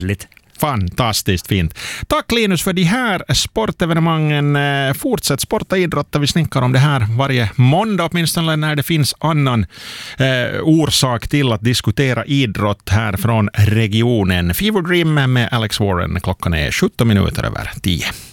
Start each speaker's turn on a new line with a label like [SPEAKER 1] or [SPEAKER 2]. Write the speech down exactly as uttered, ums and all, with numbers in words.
[SPEAKER 1] Lite.
[SPEAKER 2] Fantastiskt fint. Tack Linus för de här sportevenemangen. Fortsätt sporta idrott. Vi snickar om det här varje måndag åtminstone när det finns annan eh, orsak till att diskutera idrott här från regionen. Fever Dream med Alex Warren. Klockan är sjutton minuter över tio.